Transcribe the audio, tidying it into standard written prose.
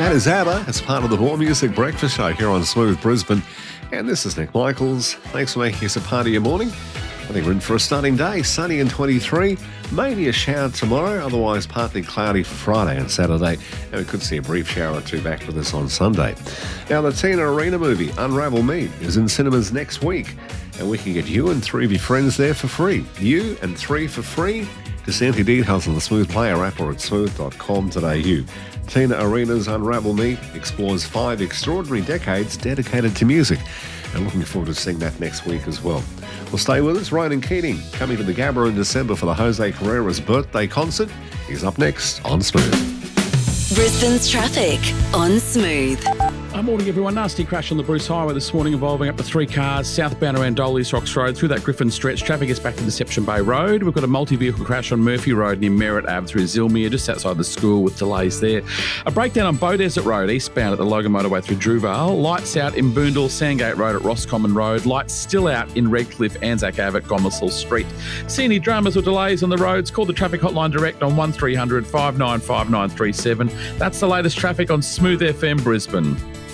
That is ABBA as part of the More Music Breakfast Show here on Smooth Brisbane. And this is Nick Michaels. Thanks for making us a part of your morning. I think we're in for a stunning day. Sunny and 23. Maybe a shower tomorrow, otherwise partly cloudy for Friday and Saturday. And we could see a brief shower or two back with us on Sunday. Now, the Tina Arena movie, Unravel Me, is in cinemas next week. And we can get you and 3 of your friends there for free. You and 3 for free. Just enter details on the Smooth Player app or at smooth.com.au. Tina Arena's Unravel Me explores 5 extraordinary decades dedicated to music. And looking forward to seeing that next week as well. Well, stay with us. Ronan Keating coming to the Gabba in December for the Jose Carreras birthday concert. He's up next on Smooth. Brisbane's traffic on Smooth. Morning, everyone. Nasty crash on the Bruce Highway this morning involving up to 3 cars southbound around Dolius Rocks Road through that Griffin stretch. Traffic is back to Deception Bay Road. We've got a multi-vehicle crash on Murphy Road near Merritt Ave through Zilmere, just outside the school with delays there. A breakdown on Bow Desert Road eastbound at the Logan Motorway through Drewvale. Lights out in Boondall, Sandgate Road at Roscommon Road. Lights still out in Redcliffe, Anzac Ave at Gomersall Street. See any dramas or delays on the roads? Call the traffic hotline direct on 1300 595937. That's the latest traffic on Smooth FM Brisbane.